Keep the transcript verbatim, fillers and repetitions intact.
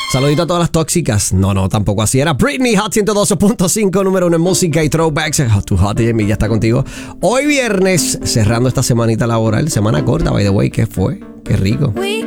Saludito a todas las tóxicas. No, no, tampoco así era. Britney, Hot ciento doce punto cinco, número uno en música y throwbacks. Hot to Hot, Jamie ya está contigo. Hoy viernes, cerrando esta semanita laboral. Semana corta, by the way, ¿qué fue? Qué rico.